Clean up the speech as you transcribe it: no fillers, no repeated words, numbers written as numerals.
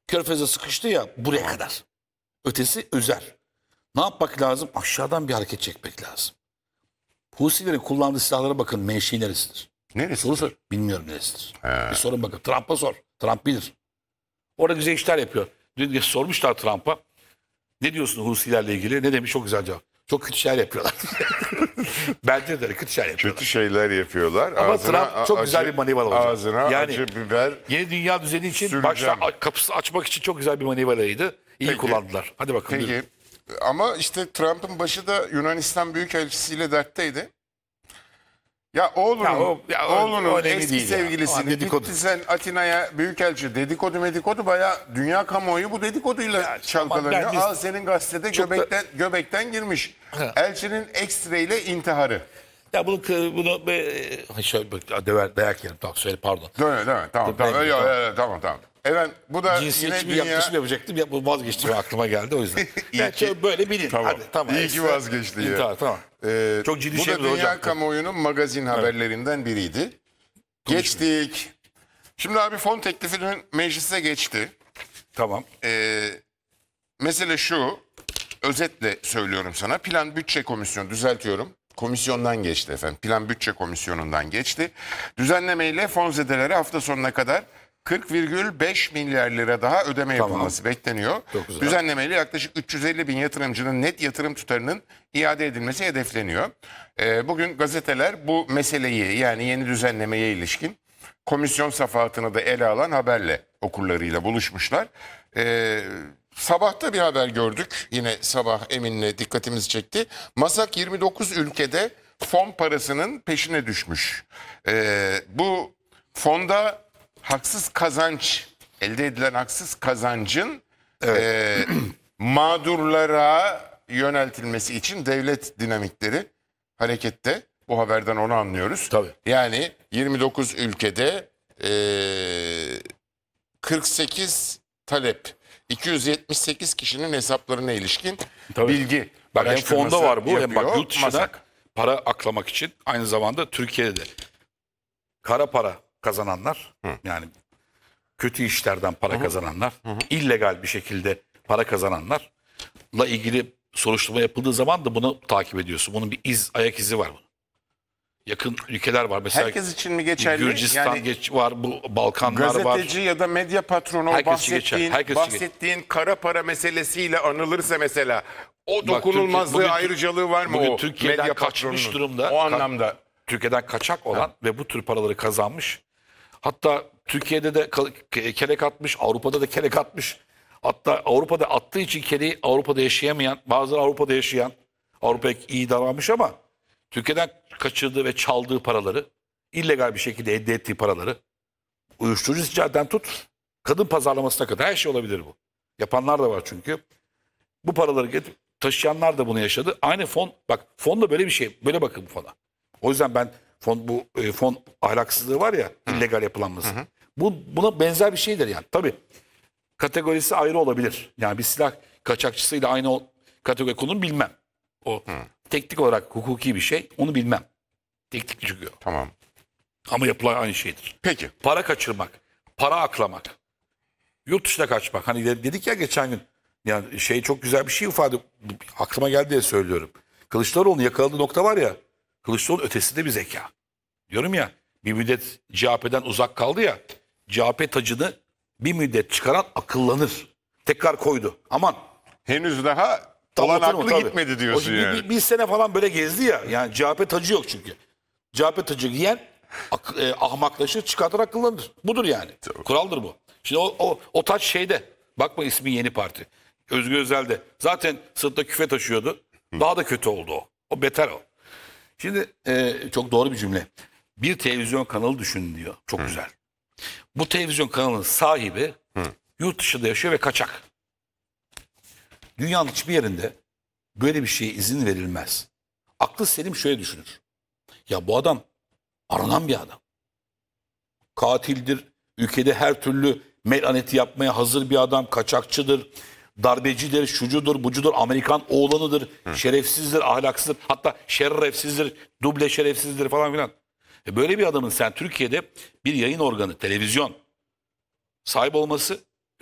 Körfez'e sıkıştı ya buraya kadar. Ötesi özer. Ne yapmak lazım? Aşağıdan bir hareket çekmek lazım. Husilerin kullandığı silahlara bakın, menşei neresidir? Neresi? Soru sor. Bilmiyorum neresidir. He. Bir sorun bakın. Trump'a sor. Trump bilir. Orada güzel işler yapıyor. Dün sormuşlar Trump'a. Ne diyorsun Husilerle ilgili? Ne demiş? Çok güzel cevap. Çok kötü şeyler yapıyorlar. Bence de kötü şeyler yapıyorlar. Kötü şeyler yapıyorlar. Ama Trump çok güzel bir manevra olacak. Ağzına Yani acı biber. yeni dünya düzeni için süreceğim. başta kapısını açmak için çok güzel bir manevraydı. İyi Peki. kullandılar. Hadi bakın. Peki. buyurun. Ama işte Trump'ın başı da Yunanistan Büyükelçisiyle dertteydi. Ya oğlunun, o önemli eski değil ya. O sevgilisini dedikodu. gitti sen Atina'ya büyükelçi dedikodu bayağı dünya kamuoyu bu dedikoduyla çalkalanıyor. ben- Al senin gazetede Çok da- göbekten girmiş. Ha. Elçinin ekstreyle intiharı. Ya bunu şöyle bak, dayak yerim. Tamam söyle pardon. Dön. Tamam. Ben- Tamam. Evet bu da Cinsiyetçi bir yine dünya... yaklaşım yapacaktım. Bu vazgeçtim aklıma geldi o yüzden. İyi Yani ki- böyle bilin. Tamam. Hadi, tamam. İyi ki vazgeçti ya. İntihar, tamam. Çok ciddi Bu şey da bir dünya hocam. kamuoyunun magazin haberlerinden biriydi. Geçtik. Şimdi abi fon teklifinin meclise geçti. Tamam. Mesele şu, özetle söylüyorum sana. Plan Bütçe Komisyonu, düzeltiyorum. Komisyondan geçti efendim. Plan Bütçe Komisyonu'ndan geçti. Düzenlemeyle fonzedelere hafta sonuna kadar 40,5 milyar lira daha ödeme yapılması bekleniyor. Çok güzel. Düzenlemeyle yaklaşık 350 bin yatırımcının net yatırım tutarının iade edilmesi hedefleniyor. Bugün gazeteler bu meseleyi yani yeni düzenlemeye ilişkin komisyon safahatını da ele alan haberle okurlarıyla buluşmuşlar. Sabahta bir haber gördük. Yine sabah Emin'le dikkatimizi çekti. MASAK 29 ülkede fon parasının peşine düşmüş. Bu fonda haksız kazanç, elde edilen haksız kazancın mağdurlara yöneltilmesi için devlet dinamikleri harekette. Bu haberden onu anlıyoruz. Tabii. Yani 29 ülkede 48 talep, 278 kişinin hesaplarına ilişkin Tabii. bilgi Bak hem araştırması fonda var bu hem yapıyor bak yurt dışına MASAK. para aklamak için aynı zamanda Türkiye'de de kara para kazananlar yani kötü işlerden para kazananlar, illegal bir şekilde para kazananlarla ilgili soruşturma yapıldığı zaman da bunu takip ediyorsun. Bunun bir ayak izi var bunun. Yakın ülkeler var. Mesela Herkes için mi geçerli? Gürcistan Yani var, bu Balkanlar var. gazeteci ya da medya patronu o Herkes için geçer, herkes için bahsettiğin kara para meselesiyle anılırsa mesela o Bak, dokunulmazlığı bugün ayrıcalığı var mı bugün o Türkiye'den medya kaçmış patronunun? durumda. O anlamda. Türkiye'den kaçak olan ve bu tür paraları kazanmış. Hatta Türkiye'de de kelek atmış, Avrupa'da da kelek atmış. Hatta Avrupa'da attığı için keleği Avrupa'da yaşayamayan, bazıları Avrupa'da yaşayan, Avrupa'ya iyi davranmış ama Türkiye'den kaçırdığı ve çaldığı paraları, illegal bir şekilde elde ettiği paraları, uyuşturucu ticaretinden tut, kadın pazarlamasına kadar her şey olabilir bu. Yapanlar da var çünkü. Bu paraları getirip taşıyanlar da bunu yaşadı. Aynı fon, bak fon da böyle bir şey. Böyle bakın bu fona. O yüzden ben fon ahlaksızlığı var ya, illegal yapılanması. Buna benzer bir şeydir yani. Tabii kategorisi ayrı olabilir. Yani bir silah kaçakçısıyla aynı o kategori konunu bilmem. O teknik olarak hukuki bir şey. Onu bilmem. Teknik çıkıyor. Tamam. Ama yapılan aynı şeydir. Peki. Para kaçırmak, para aklamak, yurt dışına kaçmak. Hani dedik ya geçen gün, yani şey çok güzel bir şey ifade, aklıma geldi diye söylüyorum. Kılıçdaroğlu'nun yakaladığı nokta var ya, Kılıçdaroğlu'nun ötesinde bir zeka. Diyorum ya, bir müddet CHP'den uzak kaldı ya, CHP tacını bir müddet çıkaran akıllanır. Tekrar koydu. Aman. Henüz daha Tam olan oturma, aklı tabii. gitmedi O diyorsun şimdi yani. bir sene falan böyle gezdi ya. Yani CHP tacı yok çünkü. CHP tacı giyen ahmaklaşır, çıkartır, akıllanır. Budur yani. Kuraldır bu. Şimdi o taç şeyde. Bakma ismi Yeni Parti. Özgür Özel'de. Zaten sırtta küfe taşıyordu. Daha da kötü oldu o. O beter o. Şimdi çok doğru bir cümle. Bir televizyon kanalı düşünün diyor. Çok güzel. Bu televizyon kanalının sahibi yurt dışında yaşıyor ve kaçak. Dünyanın hiçbir yerinde böyle bir şeye izin verilmez. Aklı selim şöyle düşünür. Ya bu adam aranan bir adam. Katildir. Ülkede her türlü melaneti yapmaya hazır bir adam. Kaçakçıdır. Darbecidir, şucudur, bucudur, Amerikan oğlanıdır, şerefsizdir, ahlaksızdır, hatta şerefsizdir, duble şerefsizdir falan filan. Böyle bir adamın sen Türkiye'de bir yayın organı, televizyon sahip olması